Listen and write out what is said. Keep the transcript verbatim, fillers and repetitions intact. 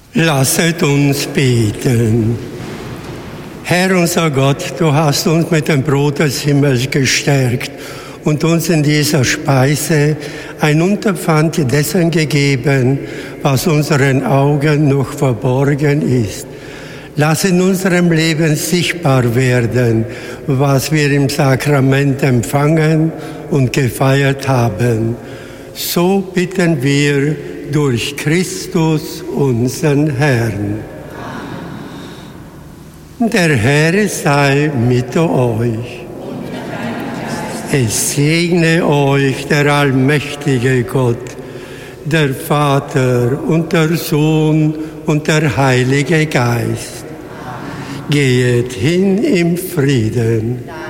Lasset uns beten. Herr unser Gott, du hast uns mit dem Brot des Himmels gestärkt und uns in dieser Speise ein Unterpfand dessen gegeben, was unseren Augen noch verborgen ist. Lass in unserem Leben sichtbar werden, was wir im Sakrament empfangen und gefeiert haben. So bitten wir durch Christus, unseren Herrn. Der Herr sei mit euch. Es segne euch der allmächtige Gott, der Vater und der Sohn und der Heilige Geist. Geht hin im Frieden.